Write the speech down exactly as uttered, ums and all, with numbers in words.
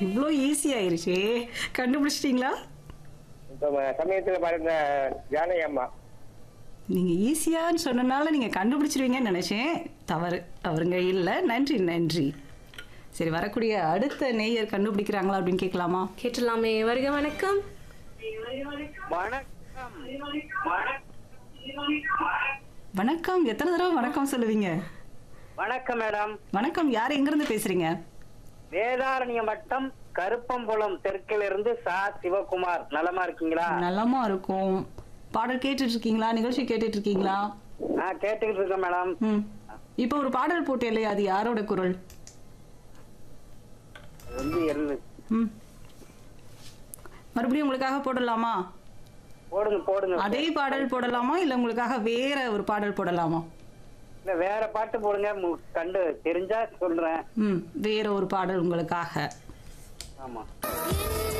இவ்ளோ ஈஸி ஆயிருச்சே. கண்டுபிடிச்சிட்டீங்களா? இப்ப ம- சமயத்துல பாருங்க ஜானகி அம்மா. நீங்க ஈஸியான்னு சொன்னனால நீங்க கண்டுபிடிச்சிருவீங்கன்னு நினைச்சேன். தவறு. அவருங்க இல்ல. நன்றி, நன்றி. சரி, வரக்கூடிய அடுத்த நேயர் கண்டுபிடிக்கிறாங்களா அப்படின்னு கேட்கலாமா? கேட்டலாமே. வருக வணக்கம். வணக்கம். வணக்கம். எத்தனை தடவை வணக்கம் சொல்லுவீங்க? வணக்கம் மேடம். வணக்கம். யார் எங்க இருந்து பேசுறீங்க? வேதாரண்ய மட்டம் கருப்பம்புலம் தெற்கில் இருந்து சா சிவகுமார். நலமா இருக்கீங்களா? நலமா இருக்கும். பாடல் கேட்டுட்டு இருக்கீங்களா? நிகழ்ச்சி கேட்டுட்டு இருக்கீங்களா? நான் கேட்டுக்கிட்டு இருக்கேன் மேடம். ம். இப்போ ஒரு பாடல் போட்டு இல்லையா, அது யாரோட குரல்? அது வந்து எள்ளு. ம். மறுபடியும் உங்களுக்காக போடலாமா? போடுங்க போடுங்க. அதே பாடல் போடலாமா இல்ல உங்களுக்காக வேற ஒரு பாடல் போடலாமா? இல்ல வேற பாட்டு போடுங்க. மு- கண்டு தெரிஞ்சா சொல்றேன். ம். வேற ஒரு பாடல் உங்களுக்காக. ஆமா.